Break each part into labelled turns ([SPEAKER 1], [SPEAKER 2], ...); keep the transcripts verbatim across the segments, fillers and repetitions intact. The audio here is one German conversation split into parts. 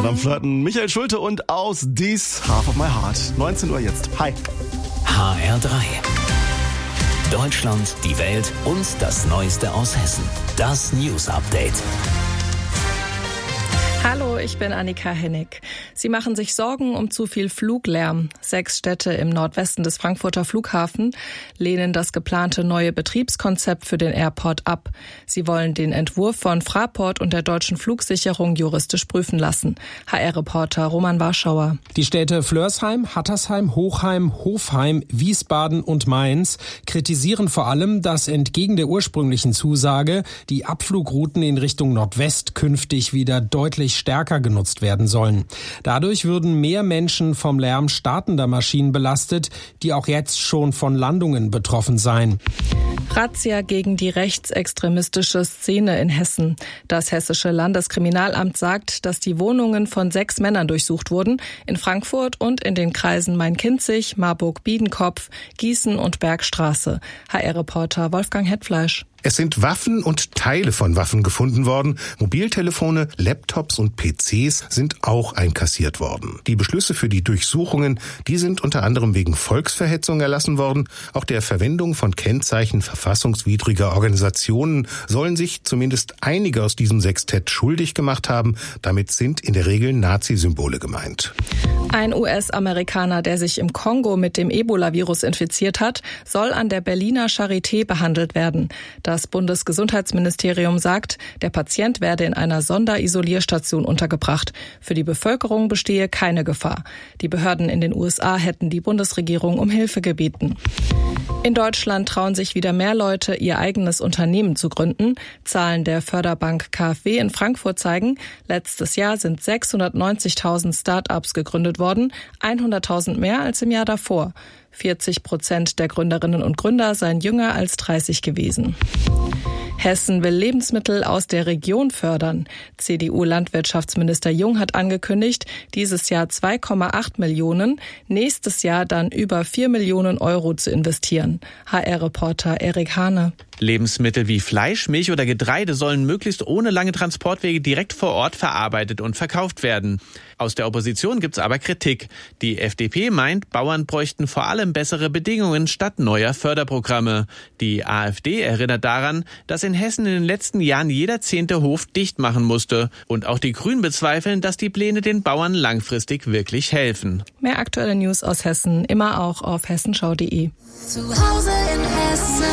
[SPEAKER 1] Adam Flirten, Michael Schulte und aus Dies Half of My Heart. neunzehn Uhr jetzt. Hi.
[SPEAKER 2] H R drei. Deutschland, die Welt und das Neueste aus Hessen. Das News Update.
[SPEAKER 3] Hallo, ich bin Annika Hennig. Sie machen sich Sorgen um zu viel Fluglärm. Sechs Städte im Nordwesten des Frankfurter Flughafen lehnen das geplante neue Betriebskonzept für den Airport ab. Sie wollen den Entwurf von Fraport und der Deutschen Flugsicherung juristisch prüfen lassen. H R-Reporter Roman Warschauer.
[SPEAKER 4] Die Städte Flörsheim, Hattersheim, Hochheim, Hofheim, Wiesbaden und Mainz kritisieren vor allem, dass entgegen der ursprünglichen Zusage die Abflugrouten in Richtung Nordwest künftig wieder deutlich stärker genutzt werden sollen. Dadurch würden mehr Menschen vom Lärm startender Maschinen belastet, die auch jetzt schon von Landungen betroffen seien.
[SPEAKER 3] Razzia gegen die rechtsextremistische Szene in Hessen. Das Hessische Landeskriminalamt sagt, dass die Wohnungen von sechs Männern durchsucht wurden, in Frankfurt und in den Kreisen Main-Kinzig, Marburg-Biedenkopf, Gießen und Bergstraße. H R-Reporter Wolfgang Hetfleisch.
[SPEAKER 5] Es sind Waffen und Teile von Waffen gefunden worden. Mobiltelefone, Laptops und P Cs sind auch einkassiert worden. Die Beschlüsse für die Durchsuchungen, die sind unter anderem wegen Volksverhetzung erlassen worden. Auch der Verwendung von Kennzeichen verfassungswidriger Organisationen sollen sich zumindest einige aus diesem Sextett schuldig gemacht haben. Damit sind in der Regel Nazi-Symbole gemeint.
[SPEAKER 3] Ein U S-Amerikaner, der sich im Kongo mit dem Ebola-Virus infiziert hat, soll an der Berliner Charité behandelt werden. Das Bundesgesundheitsministerium sagt, der Patient werde in einer Sonderisolierstation untergebracht. Für die Bevölkerung bestehe keine Gefahr. Die Behörden in den U S A hätten die Bundesregierung um Hilfe gebeten. In Deutschland trauen sich wieder mehr Leute, ihr eigenes Unternehmen zu gründen. Zahlen der Förderbank K f W in Frankfurt zeigen, letztes Jahr sind sechshundertneunzigtausend Start-ups gegründet worden, hunderttausend mehr als im Jahr davor. vierzig Prozent der Gründerinnen und Gründer seien jünger als dreißig gewesen. Hessen will Lebensmittel aus der Region fördern. C D U-Landwirtschaftsminister Jung hat angekündigt, dieses Jahr zwei Komma acht Millionen, nächstes Jahr dann über vier Millionen Euro zu investieren. H R-Reporter Erik Hane.
[SPEAKER 6] Lebensmittel wie Fleisch, Milch oder Getreide sollen möglichst ohne lange Transportwege direkt vor Ort verarbeitet und verkauft werden. Aus der Opposition gibt's aber Kritik. Die F D P meint, Bauern bräuchten vor allem bessere Bedingungen statt neuer Förderprogramme. Die AfD erinnert daran, dass in Hessen in den letzten Jahren jeder zehnte Hof dicht machen musste. Und auch die Grünen bezweifeln, dass die Pläne den Bauern langfristig wirklich helfen.
[SPEAKER 3] Mehr aktuelle News aus Hessen, immer auch auf hessenschau punkt de.
[SPEAKER 7] Zu Hause in Hessen.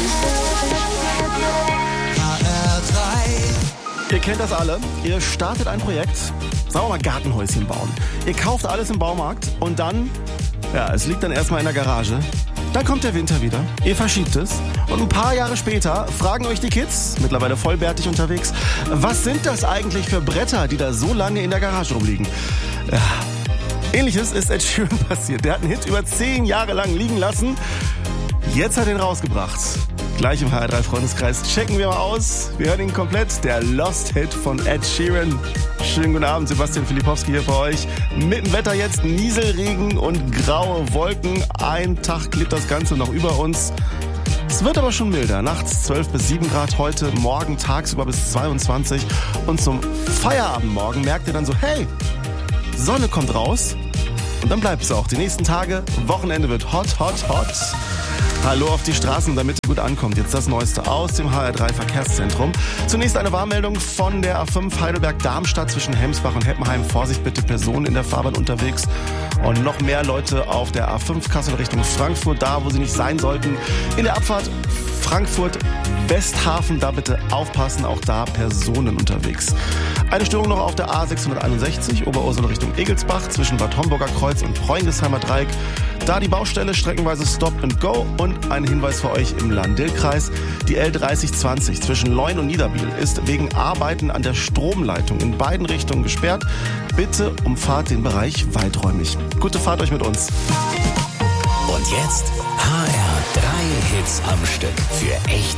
[SPEAKER 7] H R drei.
[SPEAKER 1] Ihr kennt das alle. Ihr startet ein Projekt, sagen wir mal Gartenhäuschen bauen. Ihr kauft alles im Baumarkt und dann, ja, es liegt dann erstmal in der Garage. Dann kommt der Winter wieder, ihr verschiebt es und ein paar Jahre später fragen euch die Kids, mittlerweile vollbärtig unterwegs, was sind das eigentlich für Bretter, die da so lange in der Garage rumliegen? Ja. Ähnliches ist Ed Sheeran passiert. Der hat einen Hit über zehn Jahre lang liegen lassen. Jetzt hat er ihn rausgebracht. Gleich im H R drei Freundeskreis checken wir mal aus. Wir hören ihn komplett. Der Lost Hit von Ed Sheeran. Schönen guten Abend, Sebastian Filipowski hier für euch. Mit dem Wetter jetzt Nieselregen und graue Wolken. Ein Tag klebt das Ganze noch über uns. Es wird aber schon milder. Nachts zwölf bis sieben Grad heute, morgen tagsüber bis zweiundzwanzig. Und zum Feierabendmorgen merkt ihr dann so, hey, Sonne kommt raus. Und dann bleibt es auch. Die nächsten Tage, Wochenende wird hot, hot, hot. Hallo auf die Straßen, damit ihr gut ankommt. Jetzt das Neueste aus dem H R drei Verkehrszentrum. Zunächst eine Warnmeldung von der A fünf Heidelberg-Darmstadt zwischen Hemsbach und Heppenheim. Vorsicht bitte, Personen in der Fahrbahn unterwegs. Und noch mehr Leute auf der A fünf Kassel Richtung Frankfurt, da wo sie nicht sein sollten. In der Abfahrt Frankfurt Westhafen, da bitte aufpassen, auch da Personen unterwegs. Eine Störung noch auf der A sechshunderteinundsechzig, Oberursel Richtung Egelsbach zwischen Bad Homburger Kreuz und Freungesheimer Dreieck. Da die Baustelle, streckenweise Stop and Go. Und ein Hinweis für euch im Lahn-Dill-Kreis. Die L dreißig zwanzig zwischen Leun und Niederbiel ist wegen Arbeiten an der Stromleitung in beiden Richtungen gesperrt. Bitte umfahrt den Bereich weiträumig. Gute Fahrt euch mit uns.
[SPEAKER 2] Und jetzt H R drei Hits am Stück für echt